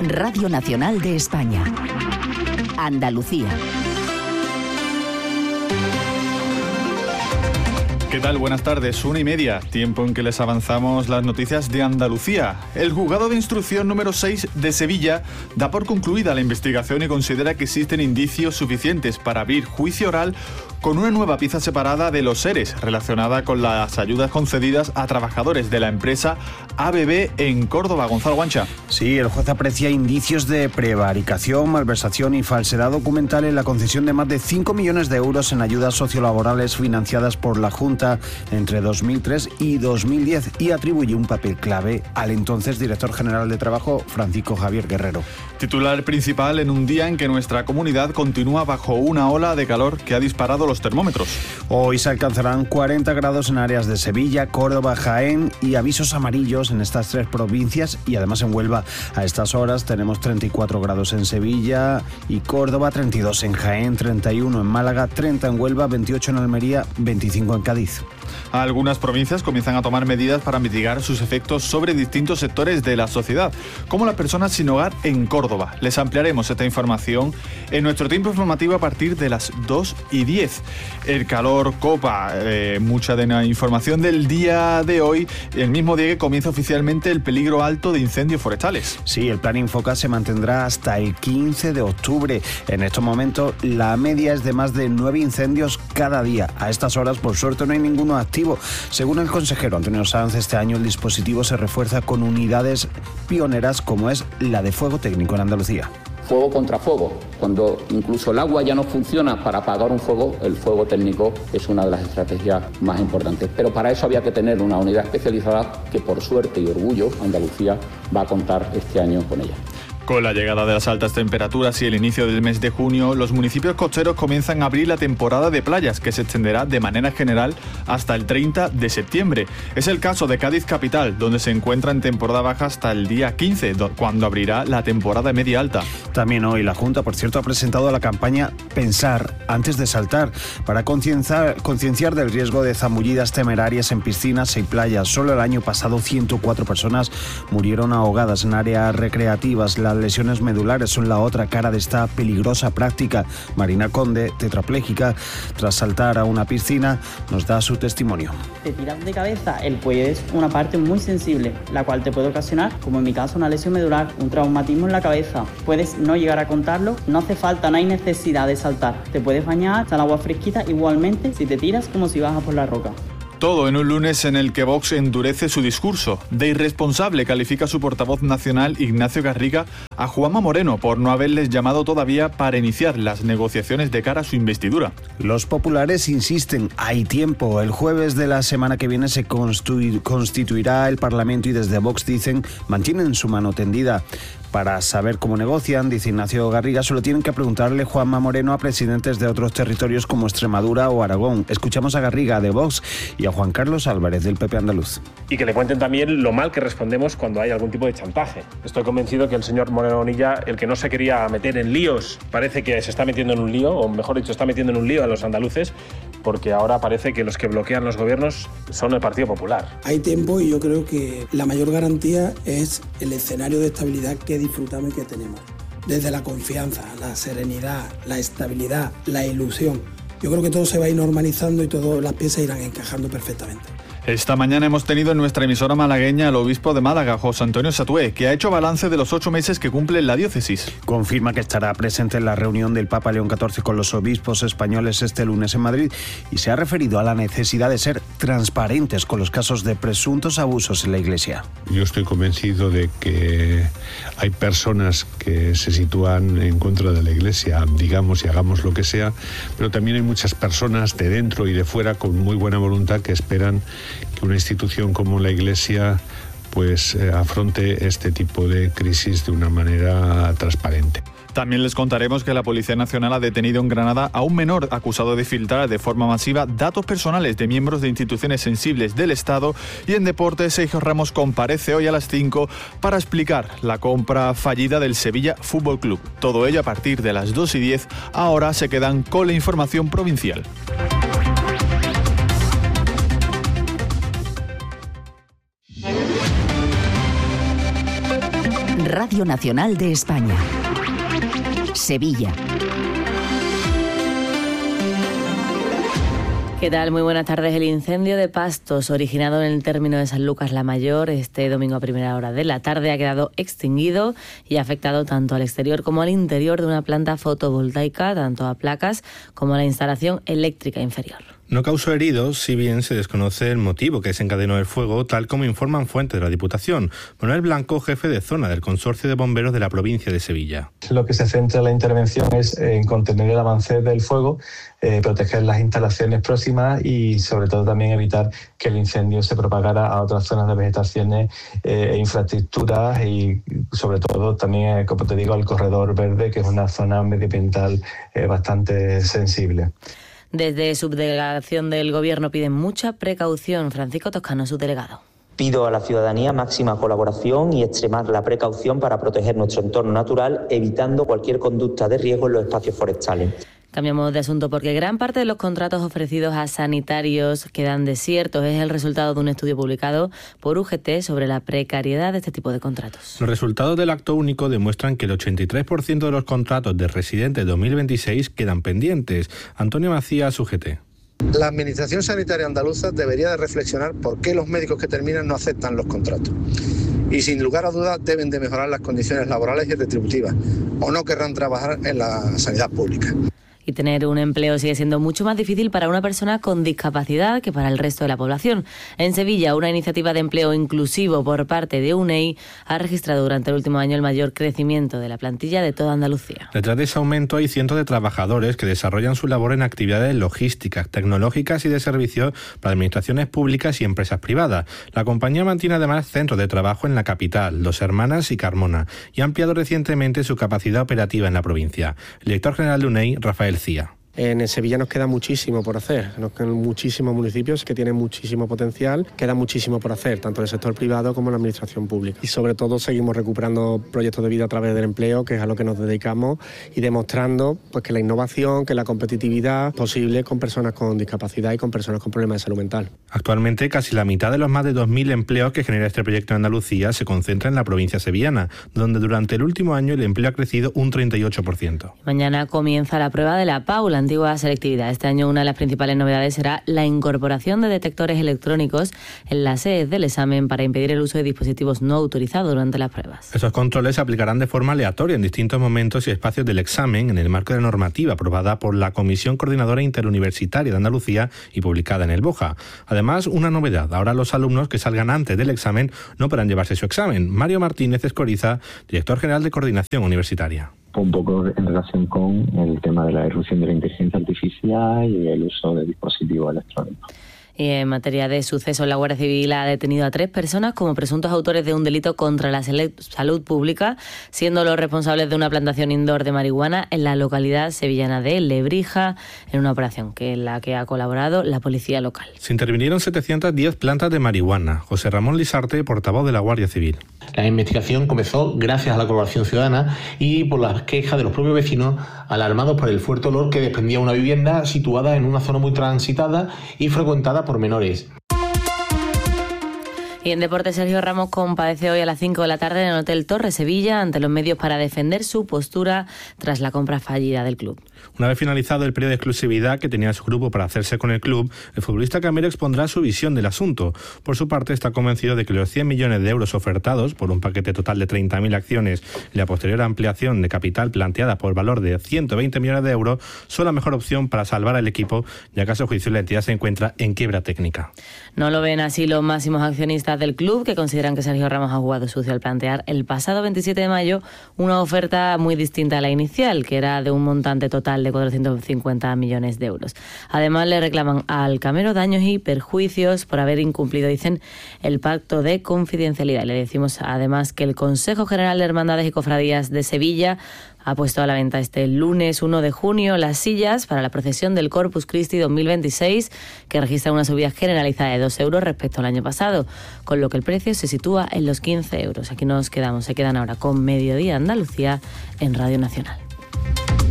Radio Nacional de España. Andalucía. ¿Qué tal? Buenas tardes, 1:30, tiempo en que les avanzamos las noticias de Andalucía. El juzgado de instrucción número 6 de Sevilla da por concluida la investigación y considera que existen indicios suficientes para abrir juicio oral con una nueva pieza separada de los ERES relacionada con las ayudas concedidas a trabajadores de la empresa ABB en Córdoba. Gonzalo Guancha. Sí, el juez aprecia indicios de prevaricación, malversación y falsedad documental en la concesión de más de 5 millones de euros en ayudas sociolaborales financiadas por la Junta entre 2003 y 2010 y atribuye un papel clave al entonces director general de Trabajo, Francisco Javier Guerrero. Titular principal en un día en que nuestra comunidad continúa bajo una ola de calor que ha disparado los termómetros. Hoy se alcanzarán 40 grados en áreas de Sevilla, Córdoba, Jaén y avisos amarillos en estas tres provincias y además en Huelva. A estas horas tenemos 34 grados en Sevilla y Córdoba, 32 en Jaén, 31 en Málaga, 30 en Huelva, 28 en Almería, 25 en Cádiz. Algunas provincias comienzan a tomar medidas para mitigar sus efectos sobre distintos sectores de la sociedad, como las personas sin hogar en Córdoba. Les ampliaremos esta información en nuestro tiempo informativo a partir de las 2:10. El calor copa mucha de la información del día de hoy, el mismo día que comienza oficialmente el peligro alto de incendios forestales. Sí, el plan Infoca se mantendrá hasta el 15 de octubre. En estos momentos la media es de más de 9 incendios cada día. A estas horas, por suerte, no hay ninguno activo. Según el consejero Antonio Sanz, este año el dispositivo se refuerza con unidades pioneras como es la de fuego técnico en Andalucía. Fuego contra fuego. Cuando incluso el agua ya no funciona para apagar un fuego, el fuego técnico es una de las estrategias más importantes. Pero para eso había que tener una unidad especializada que, por suerte y orgullo, Andalucía va a contar este año con ella. Con la llegada de las altas temperaturas y el inicio del mes de junio, los municipios costeros comienzan a abrir la temporada de playas, que se extenderá de manera general hasta el 30 de septiembre. Es el caso de Cádiz capital, donde se encuentra en temporada baja hasta el día 15, cuando abrirá la temporada media alta. También hoy la Junta, por cierto, ha presentado la campaña Pensar antes de saltar, para concienciar del riesgo de zambullidas temerarias en piscinas y playas. Solo el año pasado 104 personas murieron ahogadas en áreas recreativas. Las lesiones medulares son la otra cara de esta peligrosa práctica. Marina Conde, tetrapléjica, tras saltar a una piscina, nos da su testimonio. Te tiras de cabeza, el cuello es una parte muy sensible, la cual te puede ocasionar, como en mi caso, una lesión medular, un traumatismo en la cabeza. Puedes no llegar a contarlo, no hace falta, no hay necesidad de saltar. Te puedes bañar, está el agua fresquita, igualmente si te tiras como si bajas por la roca. Todo en un lunes en el que Vox endurece su discurso. De irresponsable califica su portavoz nacional, Ignacio Garriga, a Juanma Moreno por no haberles llamado todavía para iniciar las negociaciones de cara a su investidura. Los populares insisten, hay tiempo. El jueves de la semana que viene se constituirá el Parlamento y desde Vox dicen, mantienen su mano tendida. Para saber cómo negocian, dice Ignacio Garriga, solo tienen que preguntarle Juanma Moreno a presidentes de otros territorios como Extremadura o Aragón. Escuchamos a Garriga de Vox y a Juan Carlos Álvarez del PP andaluz. Y que le cuenten también lo mal que respondemos cuando hay algún tipo de chantaje. Estoy convencido que el señor Moreno Bonilla, el que no se quería meter en líos, parece que se está metiendo en un lío, o mejor dicho, está metiendo en un lío a los andaluces, porque ahora parece que los que bloquean los gobiernos son el Partido Popular. Hay tiempo y yo creo que la mayor garantía es el escenario de estabilidad que disfrutamos y que tenemos. Desde la confianza, la serenidad, la estabilidad, la ilusión. Yo creo que todo se va a ir normalizando y todas las piezas irán encajando perfectamente. Esta mañana hemos tenido en nuestra emisora malagueña al obispo de Málaga, José Antonio Satué, que ha hecho balance de los 8 meses que cumple la diócesis. Confirma que estará presente en la reunión del Papa León XIV con los obispos españoles este lunes en Madrid y se ha referido a la necesidad de ser transparentes con los casos de presuntos abusos en la Iglesia. Yo estoy convencido de que hay personas que se sitúan en contra de la Iglesia, digamos y hagamos lo que sea, pero también hay muchas personas de dentro y de fuera con muy buena voluntad que esperan que una institución como la Iglesia pues afronte este tipo de crisis de una manera transparente. También les contaremos que la Policía Nacional ha detenido en Granada a un menor acusado de filtrar de forma masiva datos personales de miembros de instituciones sensibles del Estado. Y en deportes, Sergio Ramos comparece hoy a las 5 para explicar la compra fallida del Sevilla Fútbol Club. Todo ello a partir de las 2:10. Ahora se quedan con la información provincial. Radio Nacional de España. Sevilla. ¿Qué tal? Muy buenas tardes. El incendio de pastos originado en el término de San Lucas la Mayor este domingo a primera hora de la tarde ha quedado extinguido y ha afectado tanto al exterior como al interior de una planta fotovoltaica, tanto a placas como a la instalación eléctrica inferior. No causó heridos, si bien se desconoce el motivo que desencadenó el fuego, tal como informan fuentes de la Diputación. Manuel Blanco, jefe de zona del Consorcio de Bomberos de la provincia de Sevilla. Lo que se centra la intervención es en contener el avance del fuego, proteger las instalaciones próximas y sobre todo también evitar que el incendio se propagara a otras zonas de vegetaciones e infraestructuras y sobre todo también, como te digo, al corredor verde, que es una zona medioambiental bastante sensible. Desde subdelegación del Gobierno piden mucha precaución. Francisco Toscano, subdelegado. Pido a la ciudadanía máxima colaboración y extremar la precaución para proteger nuestro entorno natural, evitando cualquier conducta de riesgo en los espacios forestales. Cambiamos de asunto porque gran parte de los contratos ofrecidos a sanitarios quedan desiertos. Es el resultado de un estudio publicado por UGT sobre la precariedad de este tipo de contratos. Los resultados del acto único demuestran que el 83% de los contratos de residentes 2026 quedan pendientes. Antonio Macías, UGT. La Administración Sanitaria Andaluza debería de reflexionar por qué los médicos que terminan no aceptan los contratos. Y sin lugar a dudas deben de mejorar las condiciones laborales y retributivas, o no querrán trabajar en la sanidad pública. Y tener un empleo sigue siendo mucho más difícil para una persona con discapacidad que para el resto de la población. En Sevilla, una iniciativa de empleo inclusivo por parte de UNEI ha registrado durante el último año el mayor crecimiento de la plantilla de toda Andalucía. Detrás de ese aumento hay cientos de trabajadores que desarrollan su labor en actividades logísticas, tecnológicas y de servicios para administraciones públicas y empresas privadas. La compañía mantiene además centros de trabajo en la capital, Dos Hermanas y Carmona, y ha ampliado recientemente su capacidad operativa en la provincia. El director general de UNEI, Rafael Cía. En Sevilla nos queda muchísimo por hacer, nos quedan muchísimos municipios que tienen muchísimo potencial, queda muchísimo por hacer, tanto en el sector privado como en la administración pública. Y sobre todo seguimos recuperando proyectos de vida a través del empleo, que es a lo que nos dedicamos, y demostrando pues, que la innovación, que la competitividad es posible con personas con discapacidad y con personas con problemas de salud mental. Actualmente casi la mitad de los más de 2.000 empleos que genera este proyecto en Andalucía se concentra en la provincia sevillana, donde durante el último año el empleo ha crecido un 38%. Mañana comienza la prueba de la PAU, la antigua selectividad. Este año una de las principales novedades será la incorporación de detectores electrónicos en las sedes del examen para impedir el uso de dispositivos no autorizados durante las pruebas. Esos controles se aplicarán de forma aleatoria en distintos momentos y espacios del examen en el marco de la normativa aprobada por la Comisión Coordinadora Interuniversitaria de Andalucía y publicada en el BOJA. Además, una novedad. Ahora los alumnos que salgan antes del examen no podrán llevarse su examen. Mario Martínez Escoriza, director general de Coordinación Universitaria. Un poco en relación con el tema de la irrupción de la inteligencia artificial y el uso de dispositivos electrónicos. Y en materia de sucesos, la Guardia Civil ha detenido a 3 personas como presuntos autores de un delito contra la salud pública, siendo los responsables de una plantación indoor de marihuana en la localidad sevillana de Lebrija, en una operación en la que ha colaborado la policía local. Se intervinieron 710 plantas de marihuana. José Ramón Lisarte, portavoz de la Guardia Civil. La investigación comenzó gracias a la colaboración ciudadana y por las quejas de los propios vecinos alarmados por el fuerte olor que desprendía una vivienda situada en una zona muy transitada y frecuentada por menores. Y en deporte, Sergio Ramos comparece hoy a las 5 de la tarde en el Hotel Torre Sevilla ante los medios para defender su postura tras la compra fallida del club. Una vez finalizado el periodo de exclusividad que tenía su grupo para hacerse con el club, el futbolista camero expondrá su visión del asunto. Por su parte, está convencido de que los 100 millones de euros ofertados por un paquete total de 30.000 acciones y la posterior ampliación de capital planteada por valor de 120 millones de euros son la mejor opción para salvar al equipo, ya que a su juicio la entidad se encuentra en quiebra técnica. No lo ven así los máximos accionistas del club, que consideran que Sergio Ramos ha jugado sucio al plantear el pasado 27 de mayo una oferta muy distinta a la inicial, que era de un montante total de 450 millones de euros. Además, le reclaman al camero daños y perjuicios por haber incumplido, dicen, el pacto de confidencialidad. Le decimos además que el Consejo General de Hermandades y Cofradías de Sevilla ha puesto a la venta este lunes 1 de junio las sillas para la procesión del Corpus Christi 2026, que registra una subida generalizada de 2 euros respecto al año pasado, con lo que el precio se sitúa en los 15 euros. Aquí nos quedamos, se quedan ahora con Mediodía Andalucía en Radio Nacional.